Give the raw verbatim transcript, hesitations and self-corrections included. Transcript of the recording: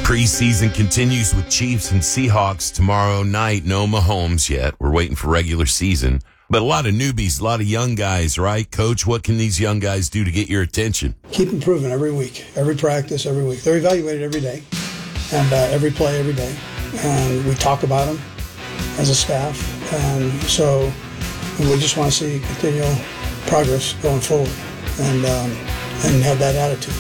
Preseason continues with Chiefs and Seahawks tomorrow night. No Mahomes yet. We're waiting for regular season. But a lot of newbies, a lot of young guys, right? Coach, what can these young guys do to get your attention? Keep improving every week, every practice, every week. They're evaluated every day, and uh, every play, every day. And we talk about them as a staff. And so we just want to see continual progress going forward and, um, and have that attitude.